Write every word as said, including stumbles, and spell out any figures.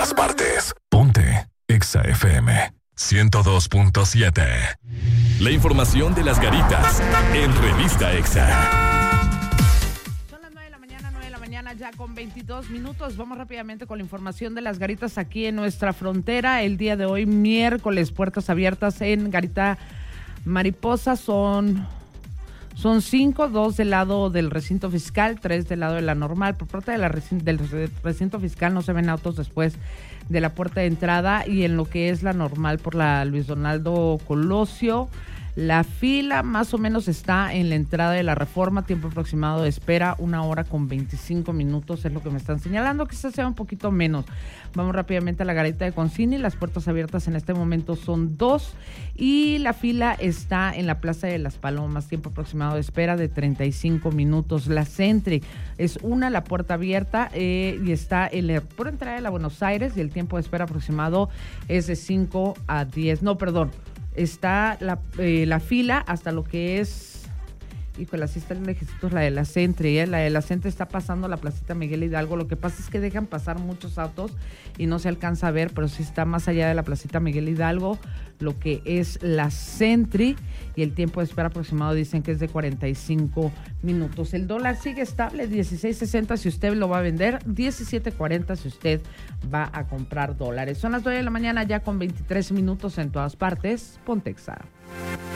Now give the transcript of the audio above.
todas partes. Ponte Exa F M ciento dos punto siete. La información de las garitas en Revista Exa. Son las nueve de la mañana, nueve de la mañana ya con veintidós minutos. Vamos rápidamente con la información de las garitas aquí en nuestra frontera. El día de hoy, miércoles, puertas abiertas en Garita Mariposa. Son... Son cinco, dos del lado del recinto fiscal, tres del lado de la normal. Por parte de la recin- del recinto fiscal no se ven autos después de la puerta de entrada, y en lo que es la normal por la Luis Donaldo Colosio, la fila más o menos está en la entrada de la Reforma, tiempo aproximado de espera, una hora con veinticinco minutos, es lo que me están señalando, quizás sea un poquito menos. Vamos rápidamente a la Garita de Concini, las puertas abiertas en este momento son dos, y la fila está en la Plaza de las Palomas, tiempo aproximado de espera de treinta y cinco minutos. La Sentry es una, la puerta abierta, eh, y está en la por entrada de la Buenos Aires, y el tiempo de espera aproximado es de cinco a diez, no, perdón, está la, eh, la fila hasta lo que es, híjole, así está el lejecito, la de la Sentry, ¿eh? La de la Sentry está pasando la placita Miguel Hidalgo. Lo que pasa es que dejan pasar muchos autos y no se alcanza a ver, pero sí está más allá de la placita Miguel Hidalgo, lo que es la Sentry, y el tiempo de espera aproximado dicen que es de cuarenta y cinco minutos. El dólar sigue estable, dieciséis sesenta si usted lo va a vender, diecisiete cuarenta si usted va a comprar dólares. Son las nueve de la mañana ya con veintitrés minutos en todas partes. Ponte Exa.